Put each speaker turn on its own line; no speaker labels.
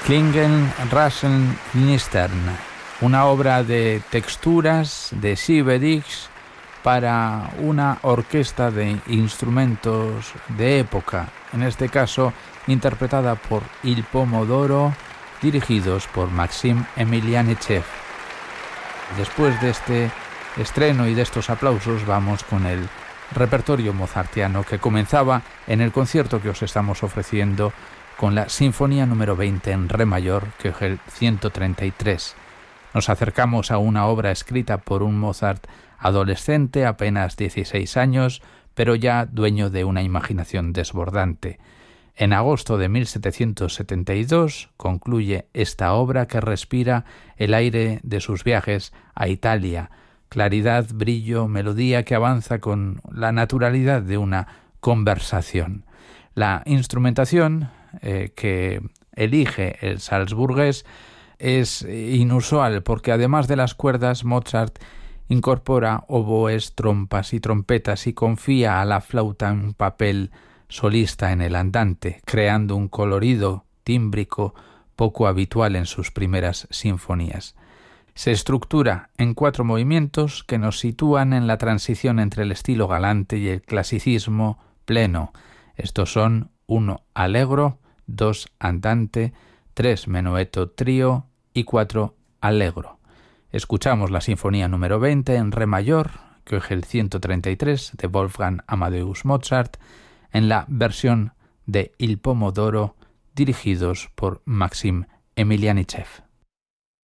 Klingen, Rasseln, Knistern, una obra de texturas de Sieverix para una orquesta de instrumentos de época, en este caso interpretada por Il Pomodoro, dirigidos por Maxim Emilianichev. Después de este estreno y de estos aplausos vamos con el repertorio mozartiano que comenzaba en el concierto que os estamos ofreciendo con la Sinfonía número 20 en Re mayor, que es el 133. Nos acercamos a una obra escrita por un Mozart adolescente, apenas 16 años, pero ya dueño de una imaginación desbordante. En agosto de 1772 concluye esta obra que respira el aire de sus viajes a Italia, claridad, brillo, melodía que avanza con la naturalidad de una conversación. La instrumentación que elige el salzburgués es inusual porque además de las cuerdas Mozart incorpora oboes, trompas y trompetas y confía a la flauta un papel solista en el andante, creando un colorido tímbrico poco habitual en sus primeras sinfonías. Se estructura en 4 movimientos que nos sitúan en la transición entre el estilo galante y el clasicismo pleno. Estos son 1 allegro, 2 andante, 3 menueto trío y 4 allegro. Escuchamos la Sinfonía número 20 en Re mayor, que es el 133 de Wolfgang Amadeus Mozart, en la versión de Il Pomodoro, dirigidos por Maxim Emilianichev.